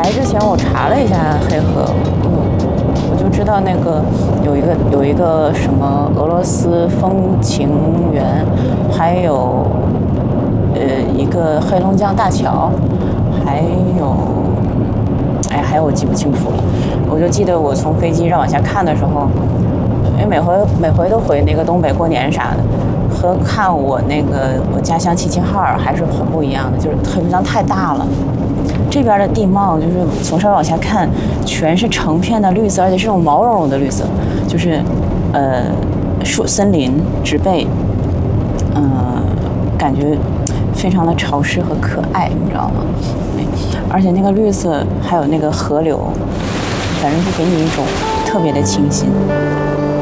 来之前我查了一下黑河，我就知道那个有一个什么俄罗斯风情园，还有一个黑龙江大桥，还有我记不清楚了。我就记得我从飞机上往下看的时候，因为每回都回那个东北过年啥的，和看我家乡齐齐哈尔还是很不一样的，就是黑龙江太大了。这边的地貌就是从上往下看，全是成片的绿色，而且是这种毛茸茸的绿色，就是森林植被，感觉非常的潮湿和可爱，你知道吗？而且那个绿色还有那个河流，反正就给你一种特别的清新。